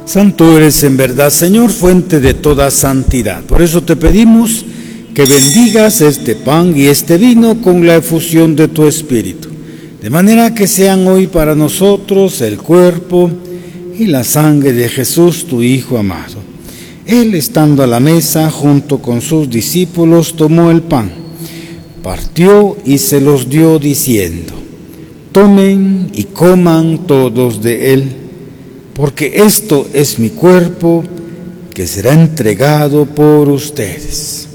Santo eres en verdad, Señor, fuente de toda santidad. Por eso te pedimos que bendigas este pan y este vino con la efusión de tu Espíritu, de manera que sean hoy para nosotros el cuerpo y la sangre de Jesús, tu Hijo amado. Él, estando a la mesa junto con sus discípulos, tomó el pan, partió y se los dio diciendo: tomen y coman todos de él, porque esto es mi cuerpo que será entregado por ustedes.